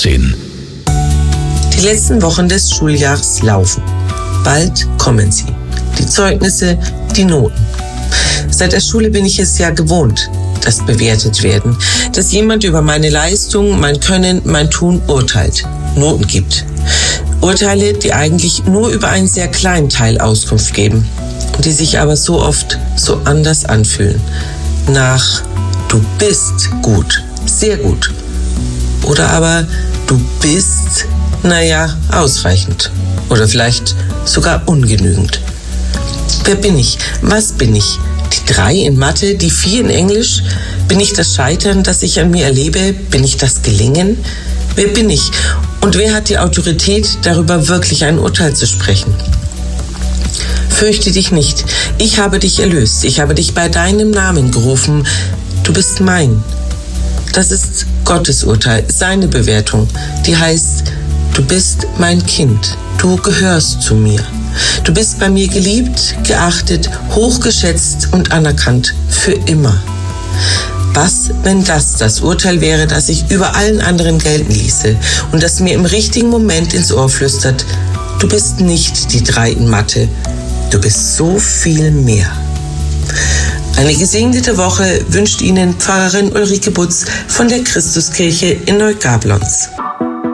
18. Die letzten Wochen des Schuljahres laufen. Bald kommen sie. Die Zeugnisse, die Noten. Seit der Schule bin ich es ja gewohnt, dass bewertet werden, dass jemand über meine Leistung, mein Können, mein Tun urteilt, Noten gibt. Urteile, die eigentlich nur über einen sehr kleinen Teil Auskunft geben, die sich aber so oft so anders anfühlen. Nach du bist gut, sehr gut. Oder aber du bist, ausreichend. Oder vielleicht sogar ungenügend. Wer bin ich? Was bin ich? Die 3 in Mathe, die 4 in Englisch? Bin ich das Scheitern, das ich an mir erlebe? Bin ich das Gelingen? Wer bin ich? Und wer hat die Autorität, darüber wirklich ein Urteil zu sprechen? Fürchte dich nicht. Ich habe dich erlöst. Ich habe dich bei deinem Namen gerufen. Du bist mein. Das ist Gottes Urteil, seine Bewertung. Die heißt, du bist mein Kind. Du gehörst zu mir. Du bist bei mir geliebt, geachtet, hochgeschätzt und anerkannt. Für immer. Was, wenn das Urteil wäre, das ich über allen anderen gelten ließe und das mir im richtigen Moment ins Ohr flüstert, du bist nicht die 3 in Mathe, du bist so viel mehr. Eine gesegnete Woche wünscht Ihnen Pfarrerin Ulrike Butz von der Christuskirche in Neugablonz.